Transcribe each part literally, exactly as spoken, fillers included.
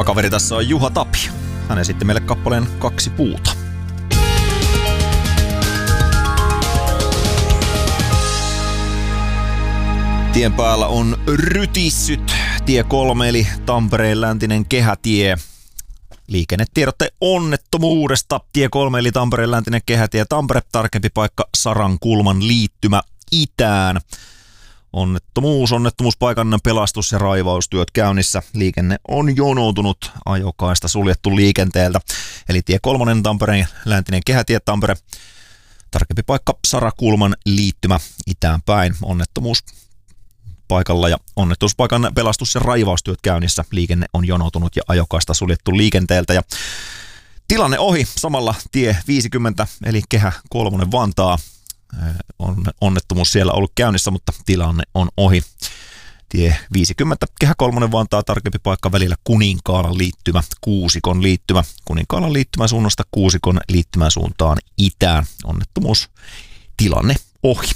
Hyvä kaveri, tässä on Juha Tapio. Hän esitti meille kappaleen Kaksi puuta. Tien päällä on rytissyt. Tie kolme eli Tampereen läntinen kehätie. Liikennetiedotte onnettomuudesta. Tie kolme eli Tampereen läntinen kehätie. Tampere, tarkempi paikka Sarankulman liittymä itään. Onnettomuus, onnettomuuspaikan pelastus- ja raivaustyöt käynnissä. Liikenne on jonoutunut, ajokaista suljettu liikenteeltä. Eli tie kolmonen Tampereen läntinen kehätie Tampere. Tarkempi paikka Sarankulman liittymä itään päin. Onnettomuus paikalla ja onnettomuuspaikan pelastus- ja raivaustyöt käynnissä. Liikenne on jonoutunut ja ajokaista suljettu liikenteeltä. Ja tilanne ohi samalla tie viisikymmentä eli kehä kolmonen Vantaa. On onnettomuus siellä ollut käynnissä, mutta tilanne on ohi. Tie viisikymmentä, kehä kolmonen Vantaa, tarkempi paikka välillä Kuninkaalan liittymä, Kuusikon liittymä. Kuninkaalan liittymän suunnasta Kuusikon liittymän suuntaan itään. Onnettomuus, tilanne ohi.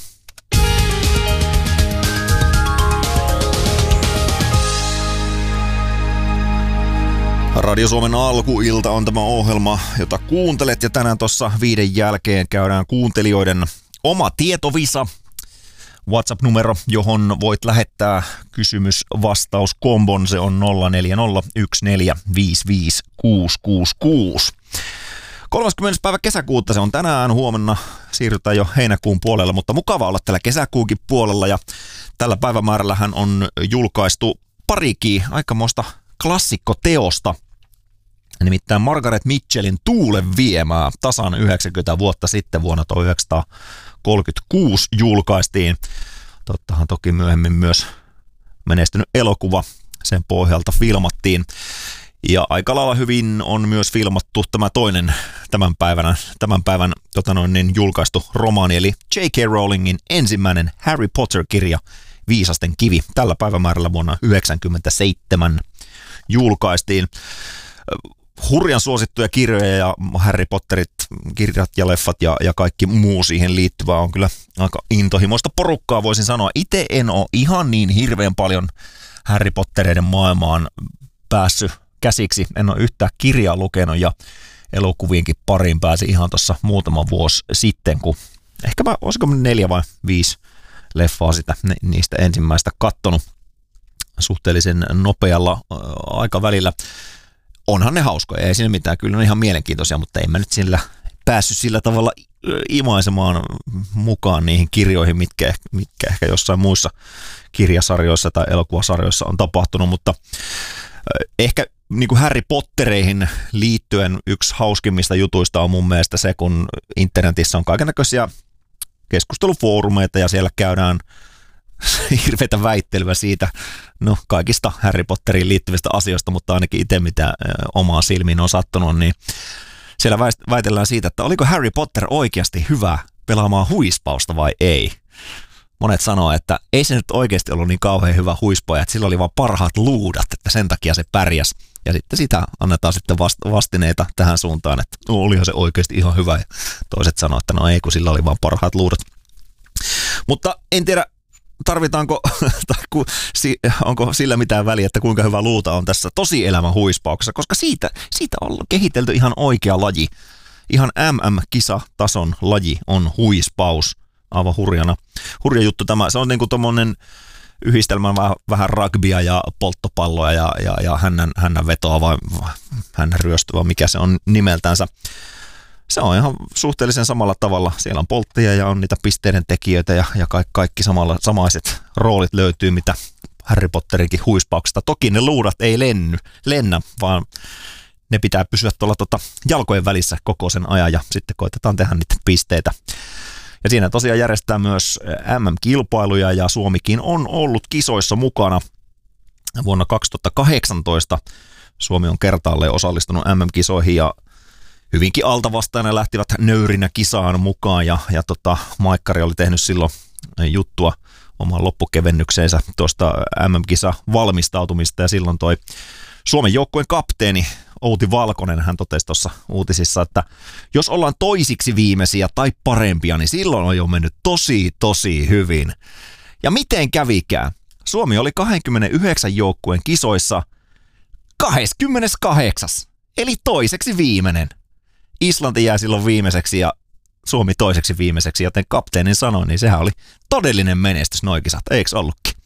Radio Suomen alkuilta on tämä ohjelma, jota kuuntelet, ja tänään tuossa viiden jälkeen käydään kuuntelijoiden oma tietovisa. WhatsApp-numero, johon voit lähettää kysymys-vastauskombon, se on nolla neljä nolla yksi neljä viisi viisi kuusi kuusi kuusi. kolmaskymmenes päivä kesäkuuta se on tänään, huomenna siirrytään jo heinäkuun puolella, mutta mukava olla tällä kesäkuukin puolella, ja tällä päivämäärällähän on julkaistu parikin aikamoista klassikkoteosta. Nimittäin Margaret Mitchellin Tuulen viemää tasan yhdeksänkymmentä vuotta sitten vuonna tuhatyhdeksänsataakolmekymmentäkuusi julkaistiin. Tottahan toki myöhemmin myös menestynyt elokuva sen pohjalta filmattiin. Ja aika lailla hyvin on myös filmattu tämä toinen tämän päivän, tämän päivän tota noin, niin julkaistu romaani, eli J K. Rowlingin ensimmäinen Harry Potter-kirja Viisasten kivi. Tällä päivämäärällä vuonna yhdeksänkymmentäseitsemän julkaistiin. Hurjan suosittuja kirjoja ja Harry Potterit, kirjat ja leffat ja, ja kaikki muu siihen liittyvää on kyllä aika intohimoista porukkaa, voisin sanoa. Itse en ole ihan niin hirveän paljon Harry Pottereiden maailmaan päässyt käsiksi. En ole yhtään kirjaa lukenut ja elokuvienkin pariin pääsi ihan tuossa muutama vuosi sitten, kun ehkä mä, olisiko neljä vai viisi leffaa sitä niistä ensimmäistä kattonut suhteellisen nopealla ä, aikavälillä. Onhan ne hauskoja, ei siinä mitään, kyllä ne on ihan mielenkiintoisia, mutta en mä nyt sillä päässyt sillä tavalla imaisemaan mukaan niihin kirjoihin, mitkä, mitkä ehkä jossain muissa kirjasarjoissa tai elokuvasarjoissa on tapahtunut, mutta ehkä niin kuin Harry Pottereihin liittyen yksi hauskimmista jutuista on mun mielestä se, kun internetissä on kaikennäköisiä keskustelufoorumeita ja siellä käydään hirveätä väittelyä siitä, no kaikista Harry Potteriin liittyvistä asioista, mutta ainakin itse mitä omaa silmiin on sattunut, niin siellä väitellään siitä, että oliko Harry Potter oikeasti hyvä pelaamaan huispausta vai ei. Monet sanoo, että ei se nyt oikeasti ollut niin kauhean hyvä huispoja, että sillä oli vaan parhaat luudat, että sen takia se pärjäs. Ja sitten sitä annetaan sitten vastineita tähän suuntaan, että no, olihan se oikeasti ihan hyvä. Ja toiset sanoo, että no ei, kun sillä oli vaan parhaat luudat. Mutta en tiedä, tarvitaanko, tai onko sillä mitään väliä, että kuinka hyvä luuta on tässä tosielämän huispauksessa, koska siitä, siitä on kehitelty ihan oikea laji. Ihan M M-kisatason laji on huispaus. Aivan hurjana. Hurja juttu tämä. Se on niin kuin tommonen yhdistelmä vähän, vähän rugbya ja polttopalloa ja, ja, ja hännän, hännän vetoa vai hännän ryöstöä, mikä se on nimeltänsä. Se on ihan suhteellisen samalla tavalla. Siellä on polttia ja on niitä pisteiden tekijöitä ja, ja kaikki, kaikki samalla, samaiset roolit löytyy, mitä Harry Potterinkin huispauksesta. Toki ne luudat ei lenny, lennä, vaan ne pitää pysyä tuolla tota jalkojen välissä koko sen ajan ja sitten koitetaan tehdä niitä pisteitä. Ja siinä tosiaan järjestetään myös M M-kilpailuja ja Suomikin on ollut kisoissa mukana. Vuonna kaksituhattakahdeksantoista Suomi on kertaalleen osallistunut M M-kisoihin ja hyvinkin altavastaina lähtivät nöyrinä kisaan mukaan ja, ja tota, Maikkari oli tehnyt silloin juttua oman loppukevennykseensä tuosta M M-kisa valmistautumista ja silloin toi Suomen joukkueen kapteeni Outi Valkonen, hän totesi tuossa uutisissa, että jos ollaan toisiksi viimeisiä tai parempia, niin silloin on jo mennyt tosi, tosi hyvin. Ja miten kävikään? Suomi oli kaksikymmentäyhdeksän joukkueen kisoissa kaksikymmentäkahdeksan. Eli toiseksi viimeinen. Islanti jää silloin viimeiseksi ja Suomi toiseksi viimeiseksi, joten kapteenin sanoi, niin sehän oli todellinen menestys noin kisat, eikö ollutkin?